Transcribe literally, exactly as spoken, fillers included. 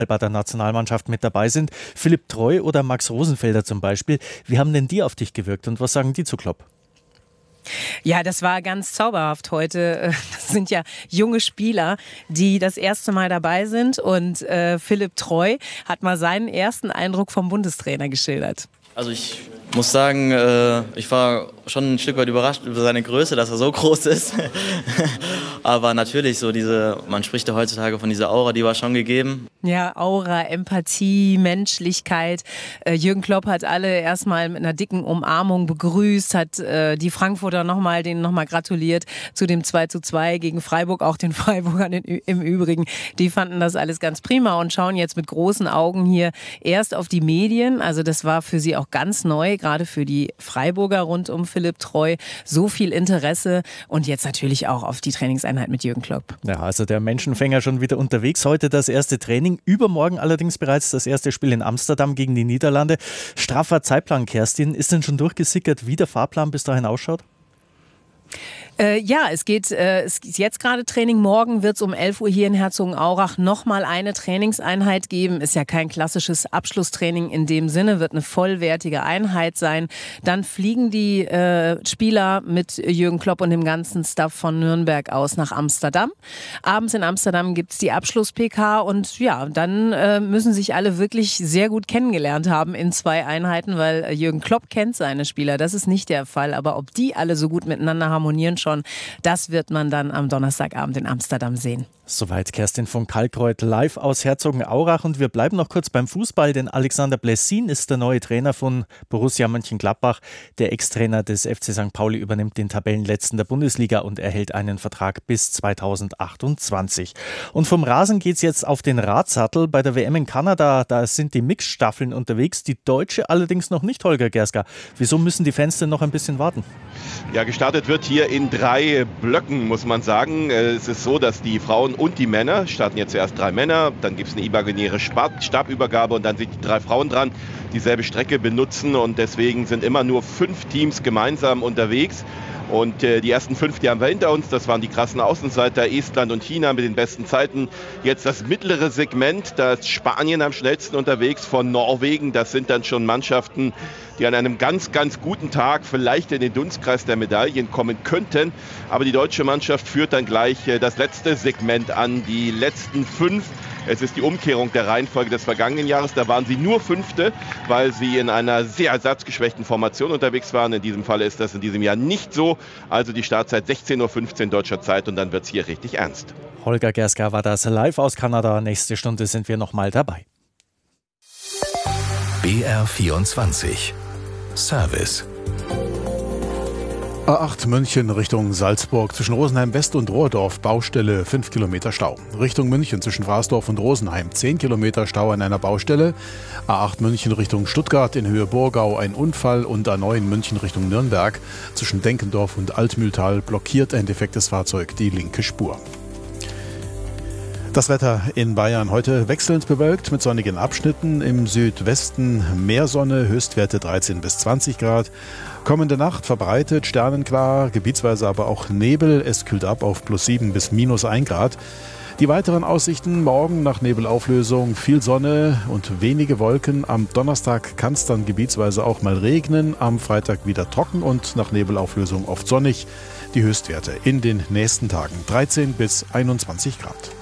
bei der Nationalmannschaft mit dabei sind. Philipp Treu oder Max Rosenfelder zum Beispiel. Wie haben denn die auf dich gewirkt und was sagen die zu Klopp? Ja, das war ganz zauberhaft heute. Das sind ja junge Spieler, die das erste Mal dabei sind. Und äh, Philipp Treu hat mal seinen ersten Eindruck vom Bundestrainer geschildert. Also ich muss sagen, äh, ich war schon ein Stück weit überrascht über seine Größe, dass er so groß ist. Aber natürlich, so diese, man spricht ja heutzutage von dieser Aura, die war schon gegeben. Ja, Aura, Empathie, Menschlichkeit. Äh, Jürgen Klopp hat alle erstmal mit einer dicken Umarmung begrüßt, hat äh, die Frankfurter nochmal, denen nochmal gratuliert zu dem zwei zu zwei gegen Freiburg, auch den Freiburgern im Übrigen. Die fanden das alles ganz prima und schauen jetzt mit großen Augen hier erst auf die Medien. Also das war für sie auch ganz neu, gerade für die Freiburger rund um Philipp Treu. So viel Interesse und jetzt natürlich auch auf die Trainingseinheit mit Jürgen Klopp. Ja, also der Menschenfänger schon wieder unterwegs. Heute das erste Training, übermorgen allerdings bereits das erste Spiel in Amsterdam gegen die Niederlande. Straffer Zeitplan, Kerstin. Ist denn schon durchgesickert, wie der Fahrplan bis dahin ausschaut? Äh, ja, es geht, äh, es ist jetzt gerade Training. Morgen wird es um elf Uhr hier in Herzogenaurach nochmal eine Trainingseinheit geben. Ist ja kein klassisches Abschlusstraining in dem Sinne, wird eine vollwertige Einheit sein. Dann fliegen die äh, Spieler mit Jürgen Klopp und dem ganzen Staff von Nürnberg aus nach Amsterdam. Abends in Amsterdam gibt's die Abschluss-P K und ja, dann äh, müssen sich alle wirklich sehr gut kennengelernt haben in zwei Einheiten, weil Jürgen Klopp kennt seine Spieler. Das ist nicht der Fall, aber ob die alle so gut miteinander harmonieren schon, das wird man dann am Donnerstagabend in Amsterdam sehen. Soweit Kerstin von Kalkreuth live aus Herzogenaurach und wir bleiben noch kurz beim Fußball, denn Alexander Blessin ist der neue Trainer von Borussia Mönchengladbach. Der Ex-Trainer des F C Sankt Pauli übernimmt den Tabellenletzten der Bundesliga und erhält einen Vertrag bis zweitausendachtundzwanzig. Und vom Rasen geht's jetzt auf den Radsattel. Bei der W M in Kanada, da sind die Mixstaffeln unterwegs, die deutsche allerdings noch nicht, Holger Gerska. Wieso müssen die Fans denn noch ein bisschen warten? Ja, gestartet wird hier in drei Blöcken, muss man sagen. Es ist so, dass die Frauen und die Männer, starten jetzt zuerst drei Männer, dann gibt es eine imaginäre Stabübergabe und dann sind die drei Frauen dran, dieselbe Strecke benutzen und deswegen sind immer nur fünf Teams gemeinsam unterwegs. Und äh, die ersten fünf, die haben wir hinter uns. Das waren die krassen Außenseiter, Estland und China mit den besten Zeiten. Jetzt das mittlere Segment, da ist Spanien am schnellsten unterwegs von Norwegen. Das sind dann schon Mannschaften, die an einem ganz, ganz guten Tag vielleicht in den Dunstkreis der Medaillen kommen könnten. Aber die deutsche Mannschaft führt dann gleich äh, das letzte Segment an, die letzten fünf. Es ist die Umkehrung der Reihenfolge des vergangenen Jahres. Da waren sie nur Fünfte, weil sie in einer sehr ersatzgeschwächten Formation unterwegs waren. In diesem Fall ist das in diesem Jahr nicht so. Also die Startzeit sechzehn Uhr fünfzehn deutscher Zeit und dann wird es hier richtig ernst. Holger Gerska war das live aus Kanada. Nächste Stunde sind wir nochmal dabei. B R vierundzwanzig Service. A acht München Richtung Salzburg, zwischen Rosenheim West und Rohrdorf, Baustelle, fünf Kilometer Stau. Richtung München zwischen Frasdorf und Rosenheim, zehn Kilometer Stau an einer Baustelle. A acht München Richtung Stuttgart, in Höhe Burgau ein Unfall und A neun München Richtung Nürnberg, zwischen Denkendorf und Altmühltal blockiert ein defektes Fahrzeug die linke Spur. Das Wetter in Bayern heute wechselnd bewölkt mit sonnigen Abschnitten. Im Südwesten mehr Sonne, Höchstwerte dreizehn bis zwanzig Grad. Kommende Nacht verbreitet, sternenklar, gebietsweise aber auch Nebel. Es kühlt ab auf plus sieben bis minus ein Grad. Die weiteren Aussichten: morgen nach Nebelauflösung viel Sonne und wenige Wolken. Am Donnerstag kann es dann gebietsweise auch mal regnen. Am Freitag wieder trocken und nach Nebelauflösung oft sonnig. Die Höchstwerte in den nächsten Tagen dreizehn bis einundzwanzig Grad.